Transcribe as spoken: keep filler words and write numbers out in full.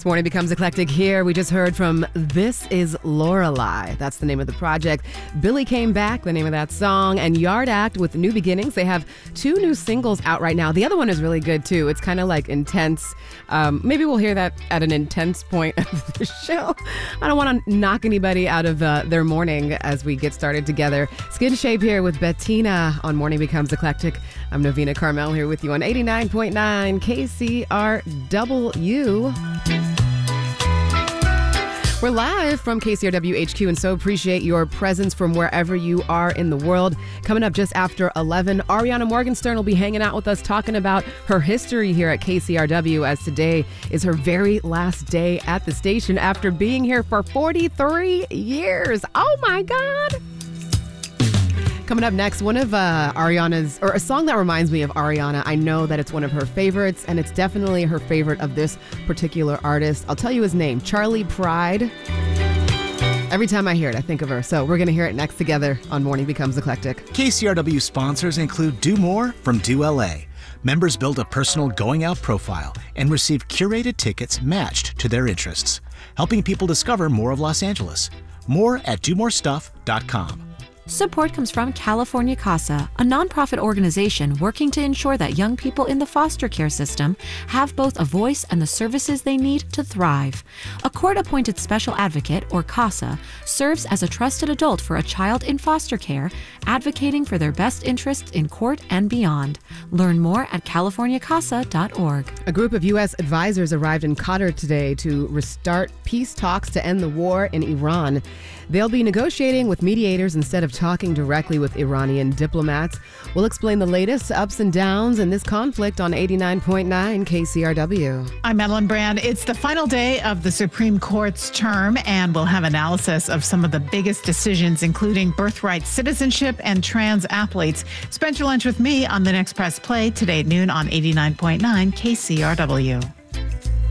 This morning becomes eclectic here. We just heard from This Is Lorelei. That's the name of the project. Billy Came Back, the name of that song, and Yard Act with New Beginnings. They have two new singles out right now. The other one is really good too. It's kind of like intense. Um, maybe we'll hear that at an intense point of the show. I don't want to knock anybody out of uh, their morning as we get started together. Skin Shape here with Bettina on Morning Becomes Eclectic. I'm Novena Carmel here with you on eighty-nine point nine K C R W. We're live from K C R W H Q and so appreciate your presence from wherever you are in the world. Coming up just after eleven, Ariana Morgenstern will be hanging out with us talking about her history here at K C R W, as today is her very last day at the station after being here for forty-three years. Oh my God. Coming up next, one of uh, Ariana's, or a song that reminds me of Ariana. I know that it's one of her favorites, and it's definitely her favorite of this particular artist. I'll tell you his name, Charley Pride. Every time I hear it, I think of her. So we're going to hear it next together on Morning Becomes Eclectic. K C R W sponsors include Do More from Do L A. Members build a personal going out profile and receive curated tickets matched to their interests, helping people discover more of Los Angeles. More at do more stuff dot com. Support comes from California CASA, a nonprofit organization working to ensure that young people in the foster care system have both a voice and the services they need to thrive. A court-appointed special advocate, or CASA, serves as a trusted adult for a child in foster care, advocating for their best interests in court and beyond. Learn more at california casa dot org. A group of U S advisors arrived in Qatar today to restart peace talks to end the war in Iran. They'll be negotiating with mediators instead of talking directly with Iranian diplomats. We'll explain the latest ups and downs in this conflict on eighty-nine point nine K C R W. I'm Madeline Brand. It's the final day of the Supreme Court's term, and we'll have analysis of some of the biggest decisions, including birthright citizenship and trans athletes. Spend your lunch with me on the next Press Play today at noon on eighty-nine point nine K C R W.